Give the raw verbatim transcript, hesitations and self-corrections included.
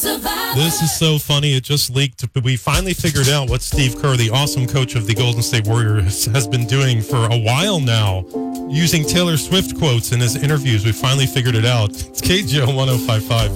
This is so funny. It just leaked, but we finally figured out what Steve Kerr, the awesome coach of the Golden State Warriors, has been doing for a while now, using Taylor Swift quotes in his interviews. We finally figured it out. It's K G O one oh five point five.